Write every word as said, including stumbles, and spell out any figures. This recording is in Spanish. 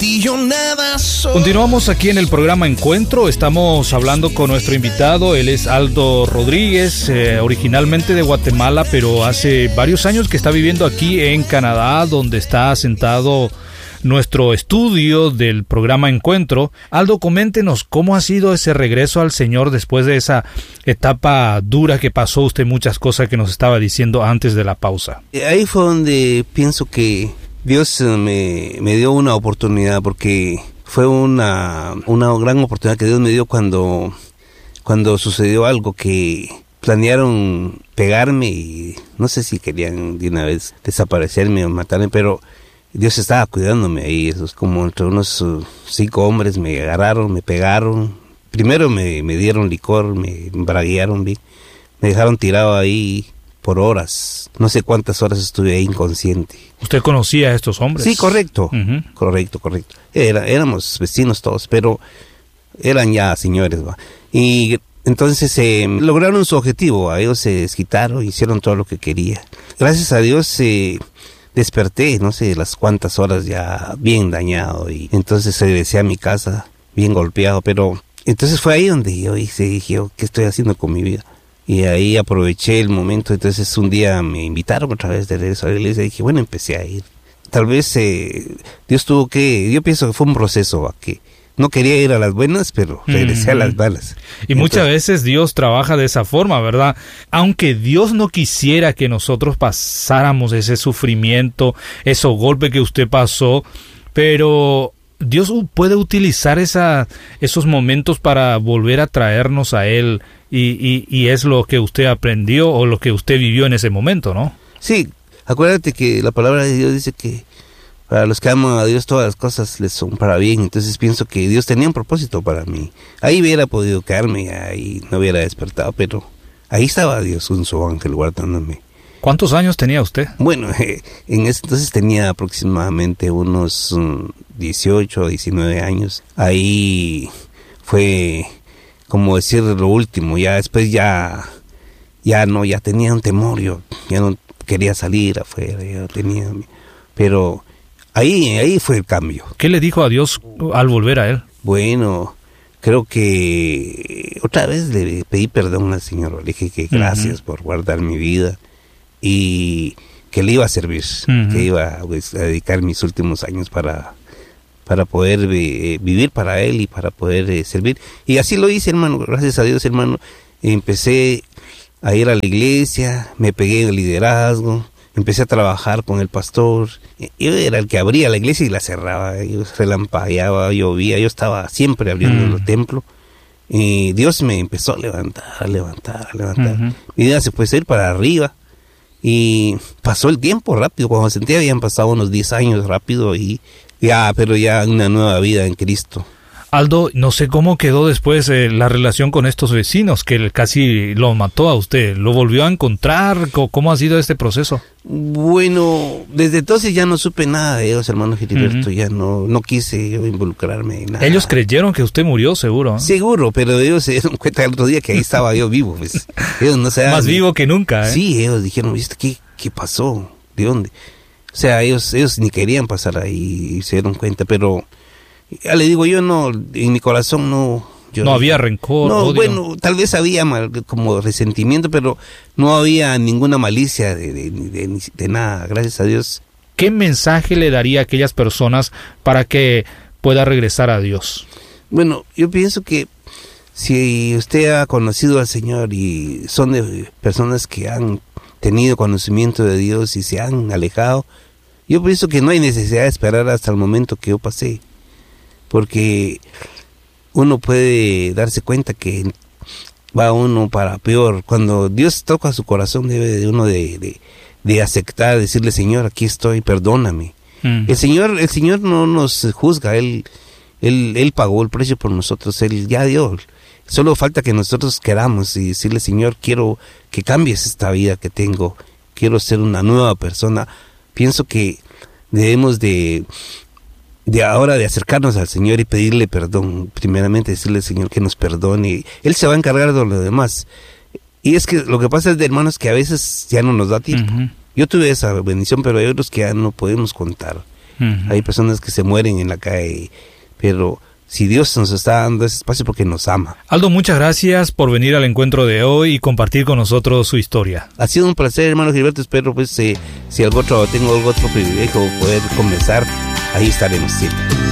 ti yo nada soy. Continuamos aquí en el programa Encuentro. Estamos hablando con nuestro invitado. Él es Aldo Rodríguez, eh, originalmente de Guatemala, pero hace varios años que está viviendo aquí en Canadá, donde está asentado nuestro estudio del programa Encuentro. Aldo, coméntenos cómo ha sido ese regreso al Señor después de esa etapa dura que pasó usted, muchas cosas que nos estaba diciendo antes de la pausa. Ahí fue donde pienso que Dios me, me dio una oportunidad, porque fue una, una gran oportunidad que Dios me dio cuando, cuando sucedió algo que planearon pegarme y no sé si querían de una vez desaparecerme o matarme, pero Dios estaba cuidándome ahí. Eso es como entre unos uh, cinco hombres me agarraron, me pegaron. Primero me, me dieron licor, me embraguearon, me dejaron tirado ahí por horas. No sé cuántas horas estuve ahí inconsciente. ¿Usted conocía a estos hombres? Sí, correcto, uh-huh. correcto, correcto. Era, éramos vecinos todos, pero eran ya señores, ¿va? Y entonces eh, lograron su objetivo. A ellos se desquitaron, hicieron todo lo que quería. Gracias a Dios eh, desperté, no sé, las cuantas horas ya bien dañado, y entonces regresé a mi casa bien golpeado, pero entonces fue ahí donde yo hice, dije, ¿qué estoy haciendo con mi vida? Y ahí aproveché el momento. Entonces un día me invitaron otra vez de regreso a la iglesia y dije, bueno, empecé a ir. Tal vez eh, Dios tuvo que, yo pienso que fue un proceso, ¿va? Que no quería ir a las buenas, pero regresé mm-hmm. a las malas. Y entonces, muchas veces Dios trabaja de esa forma, ¿verdad? Aunque Dios no quisiera que nosotros pasáramos ese sufrimiento, esos golpes que usted pasó, pero Dios puede utilizar esa, esos momentos para volver a traernos a Él, y, y, y es lo que usted aprendió o lo que usted vivió en ese momento, ¿no? Sí, acuérdate que la palabra de Dios dice que para los que aman a Dios todas las cosas les son para bien. Entonces pienso que Dios tenía un propósito para mí. Ahí hubiera podido quedarme, ahí no hubiera despertado, pero ahí estaba Dios con su ángel guardándome. ¿Cuántos años tenía usted? Bueno, eh, en ese entonces tenía aproximadamente unos um, dieciocho, diecinueve años. Ahí fue como decir lo último. Ya después ya, ya no, ya tenía un temor. Yo ya no quería salir afuera, ya tenía, pero ahí, ahí fue el cambio. ¿Qué le dijo a Dios al volver a Él? Bueno, creo que otra vez le pedí perdón al Señor. Le dije que gracias uh-huh. por guardar mi vida y que le iba a servir, uh-huh. que iba pues, a dedicar mis últimos años para, para poder eh, vivir para Él y para poder eh, servir. Y así lo hice, hermano, gracias a Dios, hermano. Empecé a ir a la iglesia, me pegué en el liderazgo, empecé a trabajar con el pastor. Yo era el que abría la iglesia y la cerraba, yo relampagueaba, llovía, yo estaba siempre abriendo uh-huh. el templo. Y Dios me empezó a levantar, a levantar, a levantar. Uh-huh. Mi vida se puede ir para arriba. Y pasó el tiempo rápido, cuando sentía habían pasado unos diez años rápido, y ya, pero ya una nueva vida en Cristo. Aldo, no sé cómo quedó después eh, la relación con estos vecinos, que casi lo mató a usted. ¿Lo volvió a encontrar? ¿Cómo ha sido este proceso? Bueno, desde entonces ya no supe nada de ellos, hermano Gilberto. Uh-huh. Ya no, no quise yo involucrarme en nada. Ellos creyeron que usted murió, seguro, ¿eh? Seguro, pero ellos se dieron cuenta el otro día que ahí estaba yo vivo. Pues. Ellos no se Más vivo que nunca, ¿eh? Sí, ellos dijeron, ¿viste qué, qué pasó? ¿De dónde? O sea, ellos, ellos ni querían pasar ahí y se dieron cuenta, pero ya le digo, yo no, en mi corazón no... Yo no había rencor, no, odio. Bueno, tal vez había mal, como resentimiento, pero no había ninguna malicia de, de, de, de, de nada, gracias a Dios. ¿Qué mensaje le daría a aquellas personas para que pueda regresar a Dios? Bueno, yo pienso que si usted ha conocido al Señor y son de personas que han tenido conocimiento de Dios y se han alejado, yo pienso que no hay necesidad de esperar hasta el momento que yo pasé, porque uno puede darse cuenta que va uno para peor. Cuando Dios toca su corazón, debe de uno de, de, de aceptar, decirle, Señor, aquí estoy, perdóname. Mm. El Señor, el Señor no nos juzga, Él, Él, Él pagó el precio por nosotros, Él ya dio. Solo falta que nosotros queramos y decirle, Señor, quiero que cambies esta vida que tengo, quiero ser una nueva persona. Pienso que debemos de... de ahora de acercarnos al Señor y pedirle perdón, primeramente decirle al Señor que nos perdone, Él se va a encargar de lo demás. Y es que lo que pasa es, de hermanos, que a veces ya no nos da tiempo. Uh-huh. Yo tuve esa bendición, pero hay otros que ya no podemos contar. Uh-huh. Hay personas que se mueren en la calle, pero si Dios nos está dando ese espacio porque nos ama. Aldo, muchas gracias por venir al encuentro de hoy y compartir con nosotros su historia. Ha sido un placer, hermano Gilberto. Espero pues eh, si algo otro, tengo algún otro privilegio poder conversar, ahí estaremos siempre.